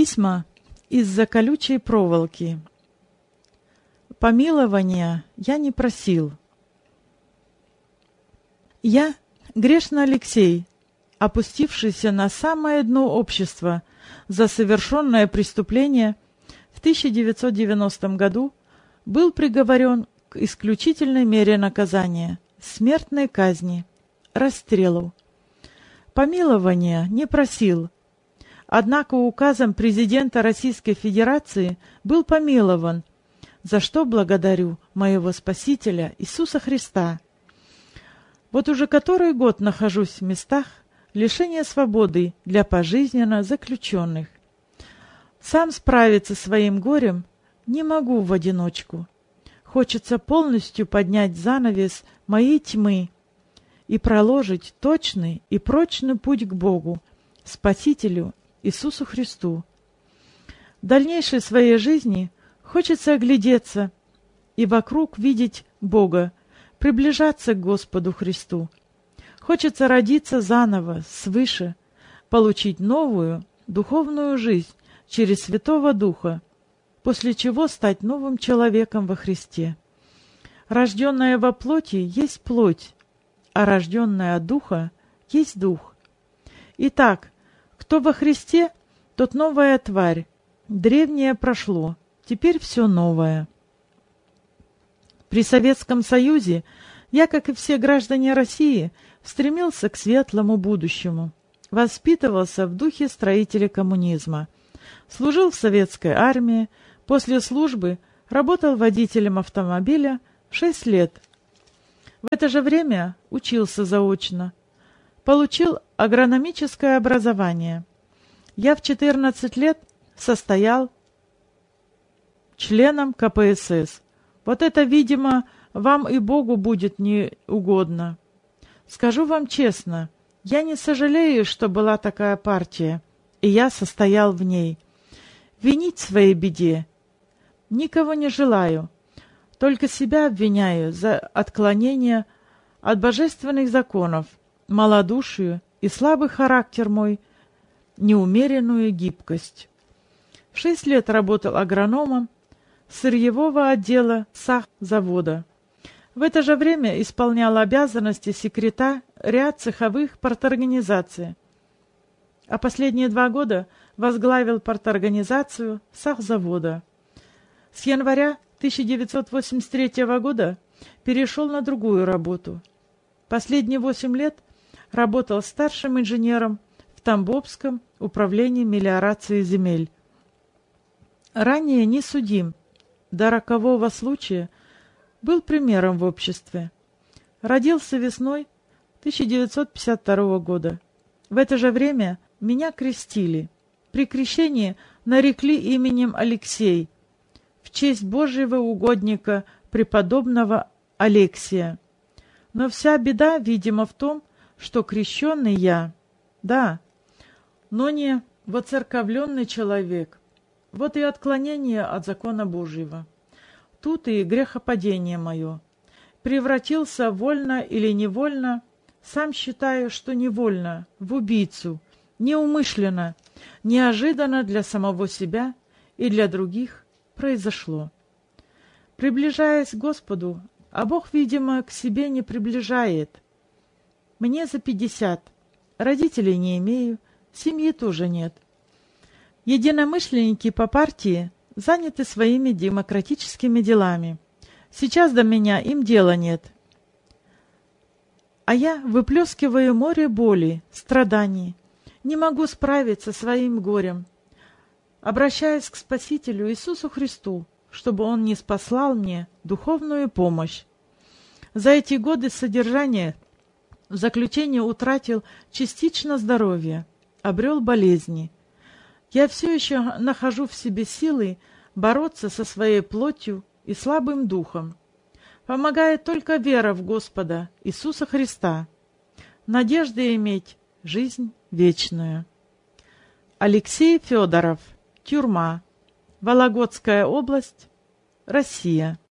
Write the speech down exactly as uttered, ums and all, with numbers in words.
Письма из-за колючей проволоки. Помилования я не просил. Я, грешный Алексей, опустившийся на самое дно общества за совершенное преступление, в тысяча девятьсот девяностом году был приговорен к исключительной мере наказания – смертной казни, расстрелу. Помилования не просил, однако указом президента Российской Федерации был помилован, за что благодарю моего Спасителя Иисуса Христа. Вот уже который год нахожусь в местах лишения свободы для пожизненно заключенных. Сам справиться со своим горем не могу в одиночку. Хочется полностью поднять занавес моей тьмы и проложить точный и прочный путь к Богу, Спасителю Иисусу Христу. В дальнейшей своей жизни хочется оглядеться и вокруг видеть Бога, приближаться к Господу Христу. Хочется родиться заново, свыше, получить новую духовную жизнь через Святого Духа, после чего стать новым человеком во Христе. Рожденная во плоти есть плоть, а рожденная от Духа есть Дух. Итак, кто во Христе, тот новая тварь. Древнее прошло, теперь все новое. При Советском Союзе я, как и все граждане России, стремился к светлому будущему, воспитывался в духе строителя коммунизма, служил в советской армии, после службы работал водителем автомобиля шесть лет. В это же время учился заочно, получил агрономическое образование. Я в четырнадцать лет состоял членом ка пэ эс эс. Вот это, видимо, вам и Богу будет не угодно. Скажу вам честно, я не сожалею, что была такая партия, и я состоял в ней. Винить в своей беде никого не желаю, только себя обвиняю за отклонение от божественных законов, малодушие и слабый характер мой, неумеренную гибкость. Шесть лет работал агрономом сырьевого отдела сахзавода. В это же время исполнял обязанности секретаря цеховых парторганизаций, а последние два года возглавил парторганизацию сахзавода. С января тысяча девятьсот восемьдесят третьего года перешел на другую работу. Последние восемь лет работал старшим инженером в Тамбовском управлении мелиорации земель. Ранее не судим, до рокового случая был примером в обществе. Родился весной тысяча девятьсот пятьдесят второго года. В это же время меня крестили. При крещении нарекли именем Алексей в честь Божьего угодника преподобного Алексия. Но вся беда, видимо, в том, что крещенный я, да, но не воцерковленный человек. Вот и отклонение от закона Божьего. Тут и грехопадение мое. Превратился вольно или невольно, сам считаю, что невольно, в убийцу, неумышленно, неожиданно для самого себя и для других произошло. Приближаясь к Господу, а Бог, видимо, к себе не приближает. Мне за пятьдесят, родителей не имею, семьи тоже нет. Единомышленники по партии заняты своими демократическими делами. Сейчас до меня им дела нет. А я выплескиваю море боли, страданий. Не могу справиться со своим горем. Обращаюсь к Спасителю Иисусу Христу, чтобы Он ниспослал мне духовную помощь. За эти годы содержания в заключении утратил частично здоровье, обрел болезни. Я все еще нахожу в себе силы бороться со своей плотью и слабым духом. Помогает только вера в Господа Иисуса Христа, надежда иметь жизнь вечную. Алексей Федоров. Тюрьма. Вологодская область. Россия.